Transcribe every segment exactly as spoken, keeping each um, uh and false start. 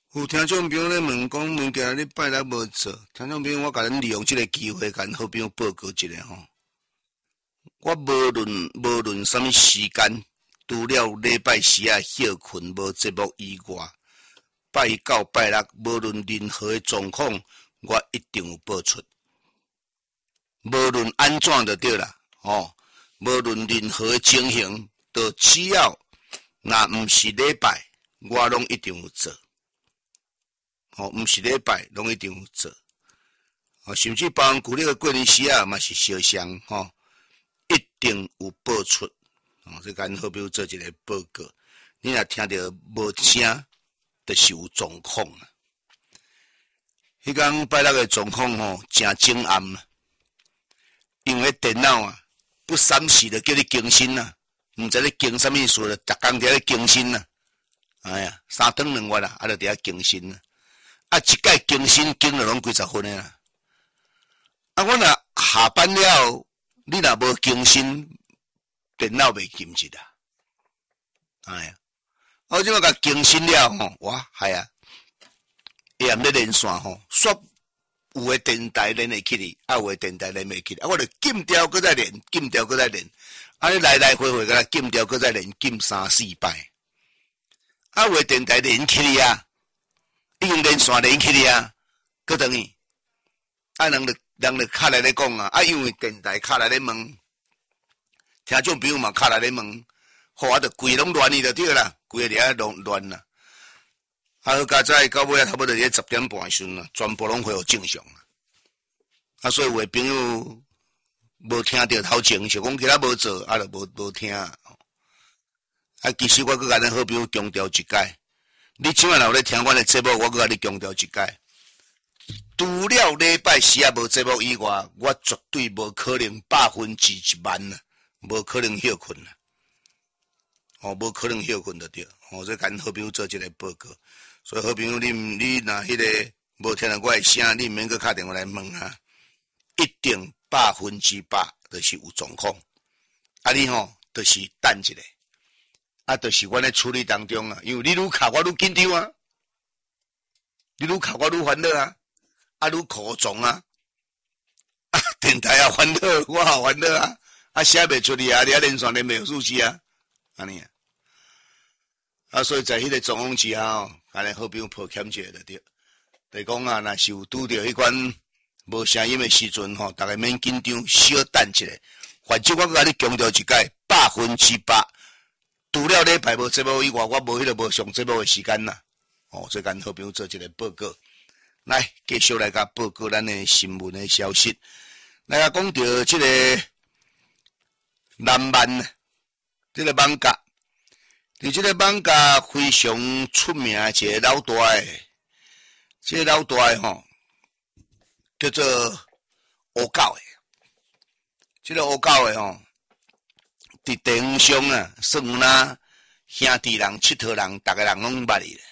有听众朋友咧问讲，物件你拜六无做，听众朋友，我甲恁利用即个机会，甲恁好朋友报告一下吼。我无论无论什么时间，除了礼拜四啊休困无节目以外，拜一到拜六，无论任何的状况，我一定有播出。无论安怎就对啦，哦，无论任何的情形，都只要若毋是礼拜，我拢一定有做。哦，毋是礼拜，拢一定有做。哦，甚至包含旧历个过年时啊，嘛是烧香，吼、哦，一定有播出。哦，这间好比如做一个报告，你若听到无声，就是有状况啊。迄天拜六个状况吼，真精暗啊，因为电脑啊不闪时就叫你更新啊，毋知你更什么意思，就逐工伫咧更新啊。哎呀，三顿两月啦，啊，就伫咧更新啊。啊，一届更新更了拢几十分的啦。啊，我若下班了，你若无更新，电脑袂禁止啦。哎呀，我即马甲更新了吼，哇，系啊，下暗咧连线吼，煞有诶电台连会起哩，啊有诶电台连袂起哩，啊我着禁掉搁再连，禁掉搁再连，啊你来来回回甲禁掉搁再连，禁三四摆，啊有诶电台连起哩啊。已经连线连起哩啊，搁等于啊人就人就卡来咧讲啊，啊因为电台卡来咧问，听众朋友嘛卡来咧问，好啊，就规拢乱去就对啦，规个咧乱乱啦。啊，加在到尾啊，差不多咧十点半时阵啊，全部拢恢复正常啊。啊，所以有诶朋友无听到头前，想讲其他无做，啊就无无听啊。啊，其实我搁甲咱好朋友强调一解。你即摆若有咧听阮的节目，我搁甲你强调一解。除了礼拜四啊无节目以外，我绝对无可能百分之一万啊，无可能休困啊。哦，无可能休困就对。哦，所以甲好朋友做一个报告。所以好朋友，你你若迄个无听到我的声，你毋免搁打电话来问啊。一定百分之百就是有状况。啊，你吼就是等一下。啊，就是阮咧处理当中啊，因为你愈卡我愈紧张啊，你愈卡我愈烦恼啊，啊愈苦衷啊，啊电台也烦恼，我也烦恼啊，啊写袂出去啊，你啊连线连袂出去啊，安尼啊，啊所以在迄个状况之下吼，安尼好朋友抱歉者就对，就是讲啊，若是有拄着迄款无声音的时阵吼，逐个免紧张，小等一下，反正我甲你强调一解，百分之百。除了礼拜无节目以外，我无迄个无上节目的时间啦。哦，所以跟好朋友做一个报告。来，继续来甲报告咱的新闻的消息。来甲讲到即个南漫，即个网咖，伫即个网咖非常出名一个老大诶，即个老大诶吼，叫做乌狗诶。即个乌狗诶吼。伫地方上啊，算有哪兄弟人、佚佗人，逐个人拢捌伊。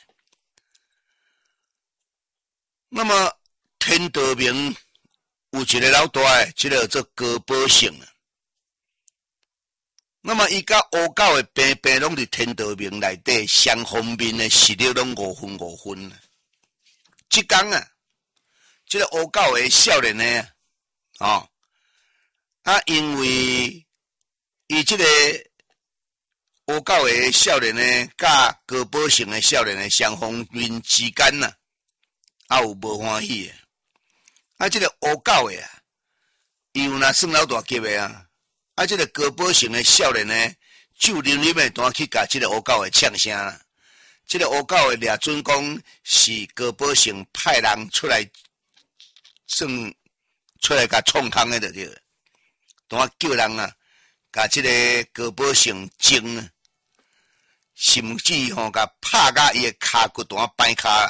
那么天道明有一个老大诶，即、这个叫做高宝胜啊。那么伊甲乌狗诶平平拢伫天道明内底，双方面诶实力拢五分五分。即天啊，即、这个乌狗诶少年诶啊，哦，啊因为。伊即个乌狗诶少年呢，甲高宝胜诶少年诶双方面之间呐，啊有无欢喜诶。啊，即个乌狗诶啊，伊有若算老大级诶啊。啊，即个高宝胜诶少年呢，就连你们单去甲即个乌狗诶呛声啦。即个乌狗诶掠准讲是高宝胜派人出来，算出来甲创空诶，就对了。单叫人啊。甲即个高宝胜争啊，甚至吼甲拍甲伊诶骹骨段掰骹。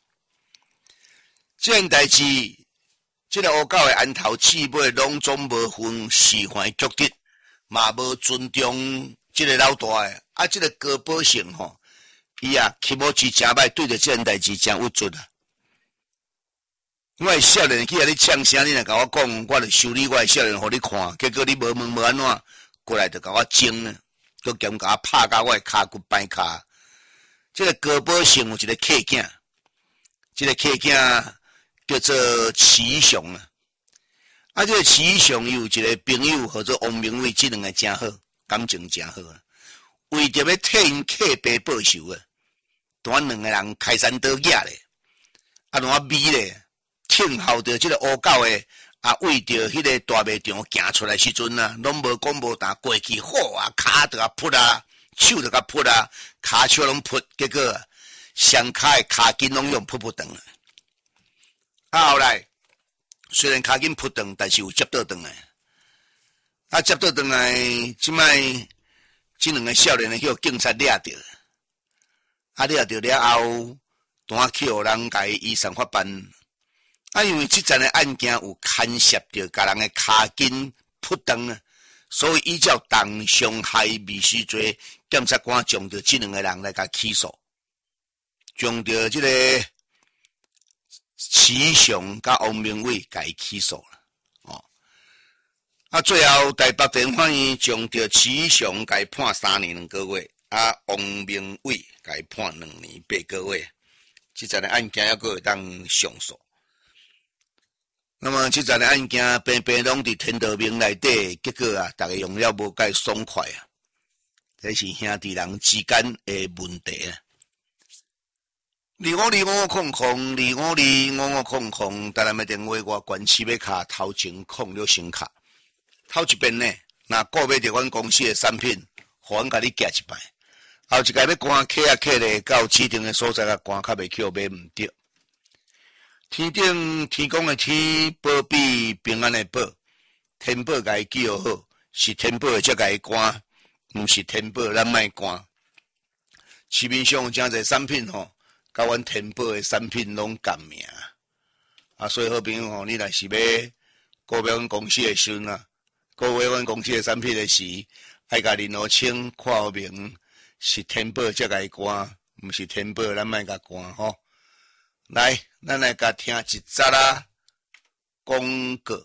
即件代志，即个乌狗诶安头姊妹拢总无分是非曲直，嘛无尊重即个老大诶。啊，即个高宝胜吼，伊啊起某之诚歹，对着即件代志诚郁卒啊。我诶少年去遐你呛声，你若甲我讲，我著修理我诶少年互你看，结果你无问无安怎？过来就甲我争啊，佮兼甲我拍甲我诶骹骨掰骹。即个高宝胜有一个客囝， 这个客囝叫做齐雄啊。啊，这个齐雄有一个朋友叫做王明伟，这两个真好，感情真好啊。为着要替因客爸报仇啊，当两个人开山倒野咧，啊，两米咧，听候着这个乌狗诶，啊，为着迄个大卖场行出来时阵啊，拢无讲无打过去，好啊，骹着甲扑啊，手着甲扑啊，骹手拢扑，结果啊，双骹诶骹筋拢用扑扑断啊。啊，后来虽然骹筋扑断，但是有接倒断来，啊，接倒断来，即摆。这两个少年呢，叫警察抓着，啊抓着了后，单去互人甲伊依上法办。啊，因为即阵的案件有牵涉着甲人的骹筋扑断啊，所以依照同伤害未遂罪，检察官将着这两个人来甲起诉，将着这个齐雄甲王明伟甲伊起诉了。啊，最后台北地法院将着齐雄改判三年两个月，啊，王明伟改判两年八个月。这阵的案件还阁会当上诉。那么这阵的案件平平拢伫天道明内底，结果啊，大家用了无介爽快啊。这是兄弟人之间的问题啊。二五二五空空，二五二五五空空，台南的电话我关市要卡头前空了新卡。头一遍呢，若购买着阮公司的产品，互阮甲你寄一摆。后一届要赶客啊客咧，到指定的所在甲赶较袂去，买毋着。天顶天公的天保庇平安的保，天保甲伊记号好，是天保才甲伊赶，毋是天保咱莫赶。市面上有真侪产品吼，甲阮天保的产品拢共名。啊，所以好朋友吼，你若是要购买阮公司的时阵啊。购买阮公司的产品的时，爱甲林和清看好明，是天保才甲伊赶，毋是天保咱莫甲赶吼。来，咱来甲听一则啦，广告。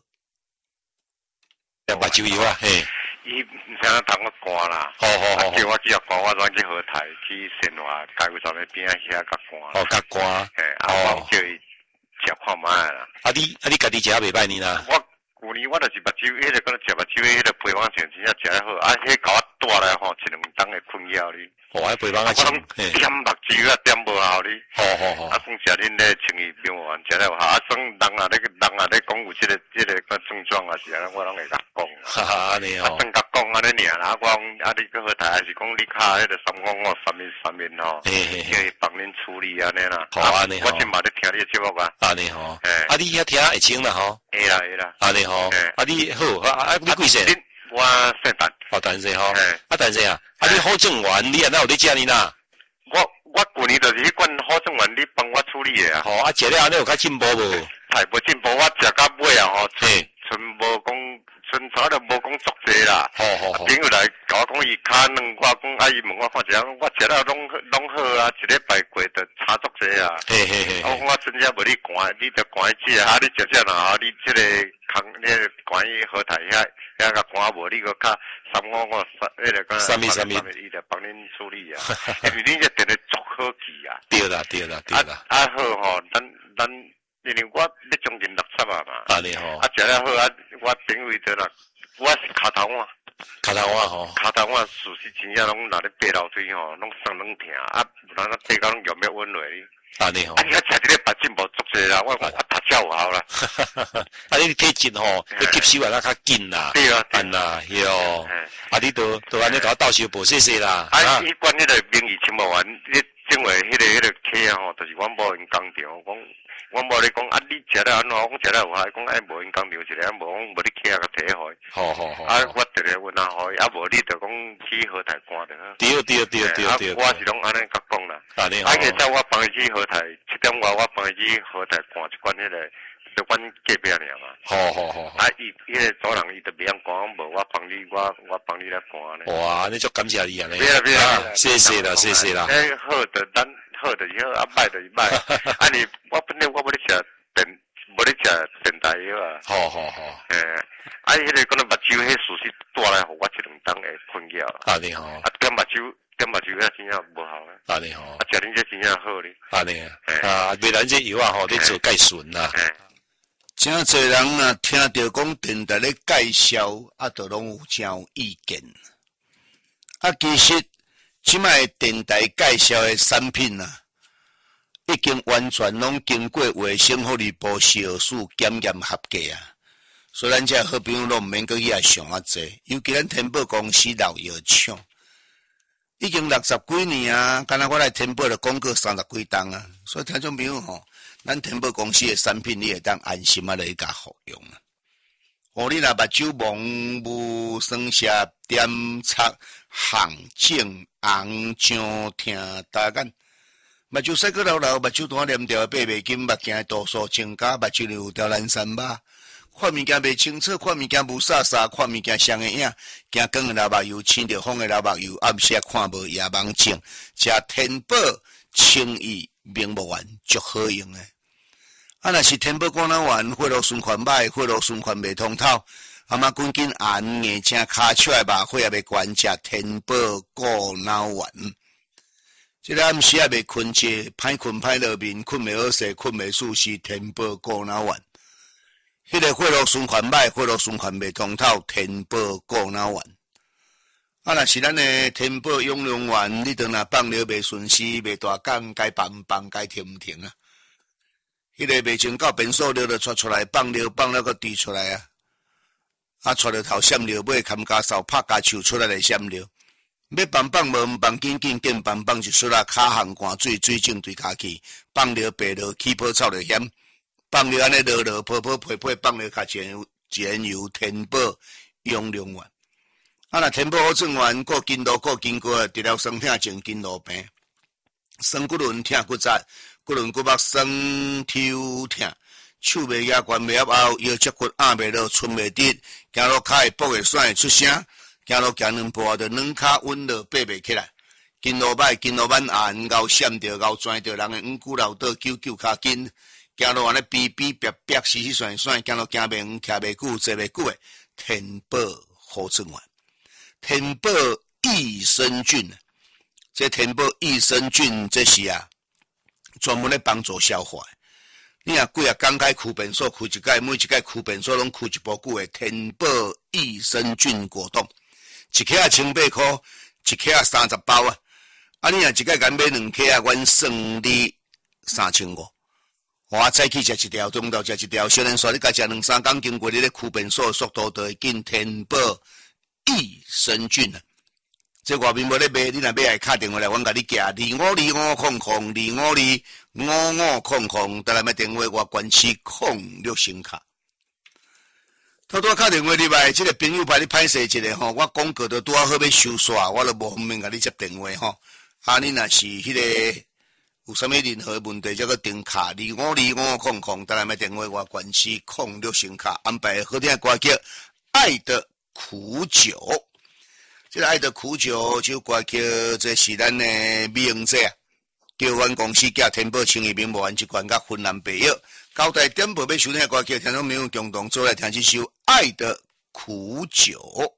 目睭油啊，嘿， 伊毋啥通我赶啦， 好好好， 叫我只要赶，我转去河台去新华街务站那边啊遐甲赶。 哦，甲赶， 嘿，啊，我叫伊食看卖啦。 啊，你啊，你家己食袂歹呢啦？ 我旧年我就是目睭，迄个敢若食目睭迄个配方前真正食得好，啊，迄甲我带来吼一两冬的困扰哩。 哦，迄配方啊， 我拢点目睭啊，点无效哩。 好好好。 啊，算食恁咧清医病院食了有效，啊，算人啊咧人啊咧讲有即个即个个症状啊是啊，我拢会甲讲。 哈哈，安尼哦。 啊，算甲讲安尼尔啦，我讲啊，你去好台还是讲你卡迄个三五五三面三面吼， 嘿嘿嘿， 叫伊帮恁处理安尼啦。 好安尼吼。 我今嘛咧听你节目啊。 安尼吼。啊，你遐听会清啦吼。 会啦会啦。 安尼吼。啊，你好，啊啊，你几岁？ 我姓陈。 哦，陈岁吼。啊，陈岁啊，啊，你好正完，你啊哪有咧食呢啦？ 我我旧年就是迄款好正完，你帮我处理的啊。 吼，啊，食了安尼有较进步无？ 太无进步，我食到尾啊吼，剩剩无讲，剩差都无讲足济啦。 好好好。 朋友来甲我讲伊骹软，我讲啊伊问我看一下，我食了拢拢好啊，一礼拜过就差足济啊。 嘿嘿嘿。 我讲我真正无你赶，你着赶伊食，啊你食食啦，你即个空，你赶伊好台遐遐甲赶无，你个较三五五三迄个个三米三米， 伊着帮恁处理啊。因为你这电咧足好记啊。 对啦对啦对啦。 啊好吼，咱咱。因为我要将近六十啊嘛， 啊你吼， 啊食了好啊，我朋友伊在啦，我是骹头碗， 骹头碗吼， 骹头碗事实真正拢拿咧爬楼梯吼，拢酸拢疼，啊，有人咧爬到拢有咩温落哩， 啊你吼， 啊你遐食一个白进步足济啦，我我读遮有效啦， 啊你体质吼，你吸收啊较紧啦， 对啊， 安啦，嘿哦，啊你都都安尼甲我倒手无谢谢啦， 啊伊管迄个名义亲无完，你整话迄个迄个客啊吼，就是阮某因工厂讲。我无咧讲啊，你食了安怎？我讲食了有效，讲哎无因工厂一个，啊无讲无你客甲摕互伊。 好好好。 啊，我直个问啊互伊，啊无你着讲去后台赶着。 对对对对对。 啊，我是拢安尼甲讲啦。 啊你好。 啊，其实我帮伊去后台七点外，我帮伊去后台赶一罐迄个，就阮隔壁尔嘛。 好好好。 啊，伊迄个主人伊着袂晓赶，无我帮你，我我帮你来赶咧。 哇，你足感谢你啊！ 别啦别啦， 谢谢啦谢谢啦。 哎，好的，咱好的以后啊，歹的歹。啊，你我本来我无咧食。电，无咧食电台药啊。 好好好。 诶，啊，迄个可能目睭迄事实带来互我一两冬的困扰。 啊，你好。 啊，点目睭，点目睭啊，真正无效啊。 安尼吼， 啊，食恁这真正好咧。 安尼啊，啊，卖咱这药啊吼，咧做介顺啦。 真侪人啊，听到讲电台咧介绍，啊，都拢有真有意见。啊，其实即摆电台介绍的产品啊，已经完全拢经过卫生福利部小数检验合格啊。所以咱这好朋友拢毋免搁去遐上啊济，尤其咱天宝公司老药厂，已经六十几年啊，敢若我来天宝就讲过三十几档啊。所以听众朋友吼，咱天宝公司的产品你会当安心啊来甲服用啊。哦，你若目睭蒙雾、酸涩、点擦、项肿、红肿、疼大眼，目睭洗过流流，目睭单黏条爬袂紧，目镜度数增加，目睭有条蓝山疤。看物件袂清楚，看物件无煞煞，看物件双个影，惊光的流目油，青着风的流目油，暗时看无夜盲症，食天宝清益明目丸足好用诶。啊，若是天宝果脑丸，血路循环歹，血路循环袂通透，啊嘛赶紧按眼睛骹出来吧，血也袂关，食天宝果脑丸。即个暗时也袂困觉，歹困歹落眠，困袂好势，困袂舒适，天宝果脑丸。迄个血路循环歹，血路循环袂通透，天宝果脑丸。啊，若是咱的天宝养龙丸，你当若放尿袂顺时，袂大讲，该放放，该停毋停啊？迄个袂清到便所尿就出出来，放尿放了个滴出来啊！啊，出了头闪尿，尾砍家扫拍家手出来来闪尿。要放放无放紧紧，紧放放就出来骹项汗水，水肿对骹去，放尿白落起泡臭就险。放尿安尼落落泡泡配配，放尿较自然自然有天宝养龙丸。啊，若天宝好转丸，过筋络过筋骨，治疗酸痛症、筋络病，酸骨轮疼骨折。骨轮骨膜酸抽疼，手袂压关袂压后，腰脊骨压袂落，寸袂直，行路骹会跛会甩会出声，行路行两步后就软骹稳落爬袂起来，筋络歹，筋络慢硬，咬闪着，咬钻着，人会五骨流倒，揪揪骹筋，行路安尼逼逼逼逼，死死甩甩，行路行袂远，徛袂久，坐袂久诶，天宝好转丸，天宝益生菌，这天宝益生菌这是啊。专门咧帮助消化，你若几啊刚开驱便所，驱一届，每一届驱便所拢驱一包久诶天宝益生菌果冻，一克啊千八块，一克啊三十包啊。啊，你若一届敢买两克啊，阮算你三千五。我早起食一条，中昼食一条，小人说你甲食两三工，经过你咧驱便所速度就会紧。天宝益生菌啊！这外面无咧卖，你若买来敲电话来，阮甲你寄二五二五空空，二五二五五空空，当然买电话我关市空六星卡。偷偷敲电话入来，这个朋友派你歹势一下吼，我广告都拄好好要收煞，我就无方便甲你接电话吼。啊，你若是迄个有啥物任何问题，则个订卡二五二五空空，当然买电话我关市空六星卡，安排好听的歌曲《爱的苦酒》。这个爱的苦酒，这歌曲这是咱的美容者，叫阮公司寄天宝清益明目丸一罐，甲芬兰白药。交代点播要收听的歌曲，听众朋友共同做来听这首《爱的苦酒》。